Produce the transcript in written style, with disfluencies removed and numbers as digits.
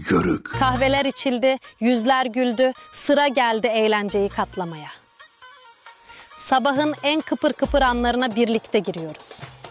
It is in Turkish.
körük. Kahveler içildi, yüzler güldü, sıra geldi eğlenceyi katlamaya. Sabahın en kıpır kıpır anlarına birlikte giriyoruz.